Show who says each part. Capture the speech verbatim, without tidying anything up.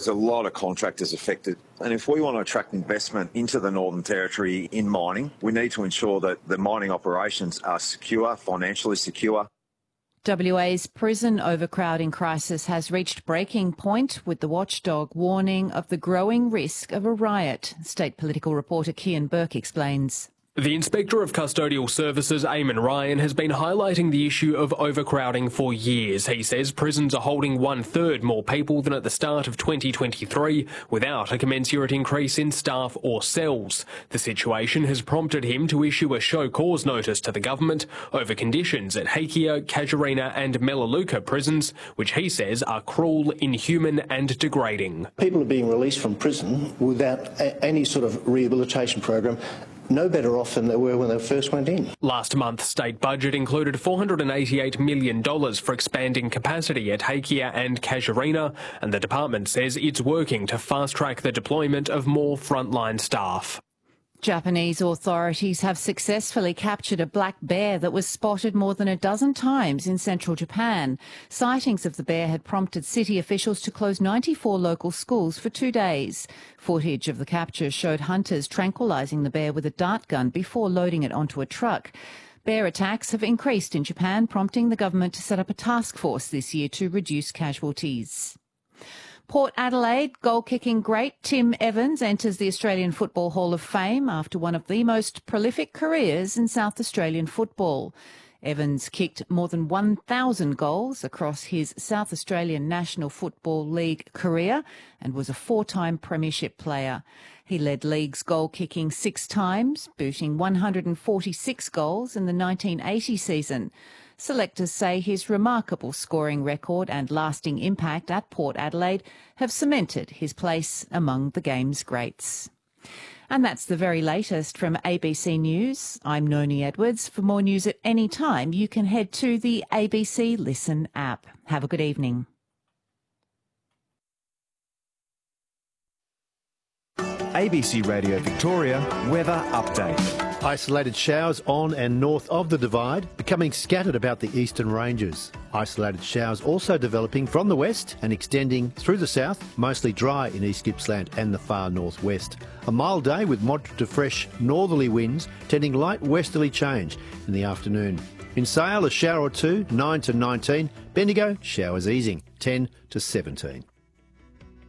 Speaker 1: There's a lot of contractors affected. And if we want to attract investment into the Northern Territory in mining, we need to ensure that the mining operations are secure, financially secure.
Speaker 2: W A's prison overcrowding crisis has reached breaking point, with the watchdog warning of the growing risk of a riot. State political reporter Kian Burke explains.
Speaker 3: The Inspector of Custodial Services, Eamon Ryan, has been highlighting the issue of overcrowding for years. He says prisons are holding one-third more people than at the start of twenty twenty-three, without a commensurate increase in staff or cells. The situation has prompted him to issue a show cause notice to the government over conditions at Hakea, Casuarina and Melaleuca prisons, which he says are cruel, inhuman and degrading.
Speaker 4: People are being released from prison without a- any sort of rehabilitation program. No better off than they were when they first went in.
Speaker 3: Last month's state budget included four hundred eighty-eight million dollars for expanding capacity at Hakea and Casuarina, and the department says it's working to fast-track the deployment of more frontline staff.
Speaker 2: Japanese authorities have successfully captured a black bear that was spotted more than a dozen times in central Japan. Sightings of the bear had prompted city officials to close ninety-four local schools for two days. Footage of the capture showed hunters tranquilising the bear with a dart gun before loading it onto a truck. Bear attacks have increased in Japan, prompting the government to set up a task force this year to reduce casualties. Port Adelaide goal-kicking great Tim Evans enters the Australian Football Hall of Fame after one of the most prolific careers in South Australian football. Evans kicked more than one thousand goals across his South Australian National Football League career and was a four-time premiership player. He led league's goal-kicking six times, booting one hundred forty-six goals in the nineteen eighty season. Selectors say his remarkable scoring record and lasting impact at Port Adelaide have cemented his place among the game's greats. And that's the very latest from A B C News. I'm Noni Edwards. For more news at any time, you can head to the A B C Listen app. Have a good evening.
Speaker 5: A B C Radio Victoria Weather Update.
Speaker 6: Isolated showers on and north of the Divide, becoming scattered about the eastern ranges. Isolated showers also developing from the west and extending through the south, mostly dry in East Gippsland and the far northwest. A mild day with moderate to fresh northerly winds, tending light westerly change in the afternoon. In Sale, a shower or two, nine to nineteen. Bendigo, showers easing, ten to seventeen.